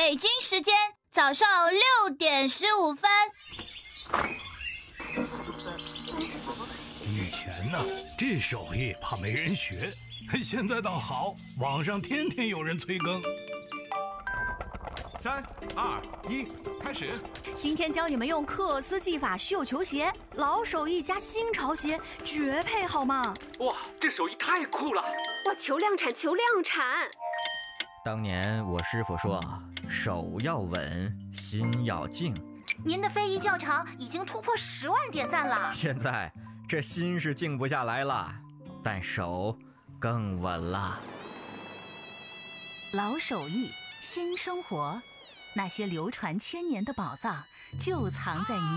北京时间早上6:15。 以前呢，这手艺怕没人学，现在倒好，网上天天有人催更。 3、2、1，开始。 今天教你们用克斯技法绣球鞋，老手艺加新潮鞋，绝配好吗？ 哇，这手艺太酷了！ 哇，求量产，求量产！ 当年我师傅说，手要稳，心要静。 您的非遗教程已经突破10万点赞了。 现在这心是静不下来了，但手更稳了。 老手艺，新生活，那些流传千年的宝藏就藏在